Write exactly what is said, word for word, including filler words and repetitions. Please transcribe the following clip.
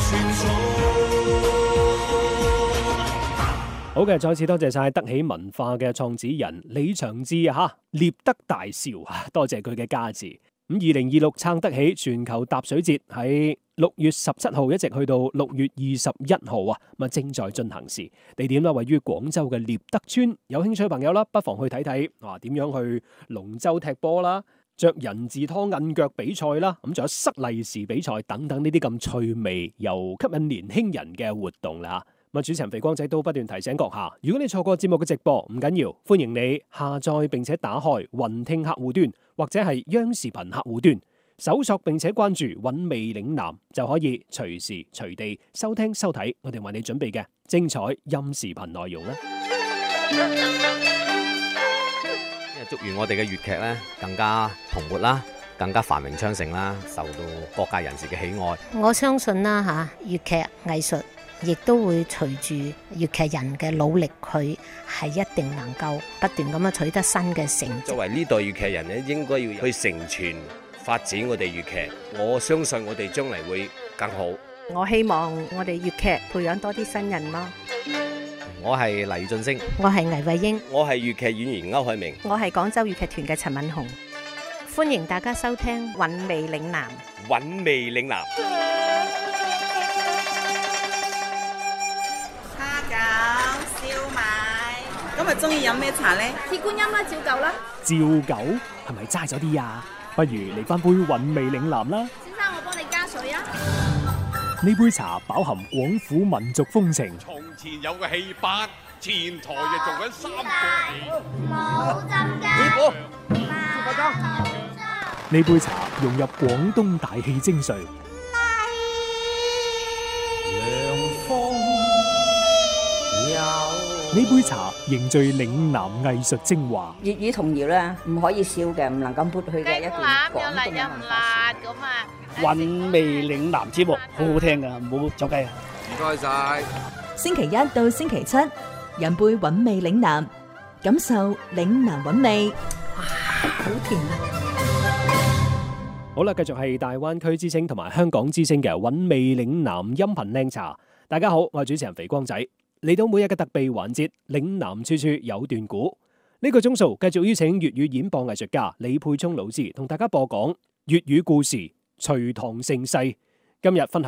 好嘅，再次多謝晒德喜文化嘅創始人李長志啊，吓獵德大笑啊，多謝佢嘅加持。咁二零二六撐得起全球踏水節喺六月十七號一直去到六月二十一號啊，咁啊正在進行時，地點啦位於廣州嘅獵德村，有興趣嘅朋友啦，不妨去睇睇啊，點樣去龍舟踢波啦，着人字拖摁腳比賽啦，咁仲有塞利是比賽等等呢啲咁趣味又吸引年輕人嘅活動啦。咁主持人肥光仔都不斷提醒閣下，如果你錯過節目嘅直播，唔緊要，歡迎你下載並且打開雲聽客戶端或者係央視頻客戶端，搜索並且關注韻味嶺南，就可以隨時隨地收聽收睇我哋為你準備嘅精彩音視頻內容啦。 祝願我哋嘅粵劇咧更加蓬勃啦，更加繁榮昌盛啦，受到各界人士嘅喜愛。 我相信啦吓，粵劇藝術亦都會隨住粵劇人嘅努力，佢係一定能夠不斷咁樣取得新嘅成績。 作為呢代粵劇人咧，應該要去承傳發展我哋粵劇。我相信我哋將嚟會更好。 我希望我哋粵劇培養多啲新人咯。 我係黎俊升， 我係倪慧英， 我係粵劇演員歐海明， 我係廣州粵劇團嘅陳敏紅。 歡迎大家收聽韻味嶺南。 韻味嶺南。 今日中意飲咩茶呢？ 鐵觀音啦，照舊啦。 照舊係咪齋咗啲啊？不如嚟翻杯韻味嶺南啦。 先生，我幫你加水啊。 呢杯茶飽含廣府民族風情。 從前有個戲班，前台就做緊三個冇浸㗎。 呢杯茶融入廣東大氣精髓。呢杯茶凝聚嶺南藝術精華。 粵語童謠咧，唔可以少嘅，唔能夠抹去嘅一段廣東嘅文化。 韻味嶺南節目好好聽噶，唔好走雞啊！ 唔該晒。 星期一到星期七，飲杯韻味嶺南，感受嶺南韻味。 哇，好甜啊！ 好啦，繼續係大灣區之聲同埋香港之聲嘅韻味嶺南音頻靚茶。大家好，我係主持人肥光仔。嚟到每日嘅特備環節，嶺南處處有段古。呢個鐘數繼續邀請粵語演播藝術家李沛聰老師同大家播講粵語故事《隋唐盛世》。今日分享